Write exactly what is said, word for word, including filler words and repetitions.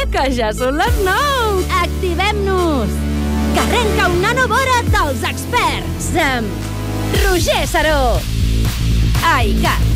que ja són les nou! Activem-nos! Que arrenca un nanovora dels experts amb Roger Saró. Ai, Cat.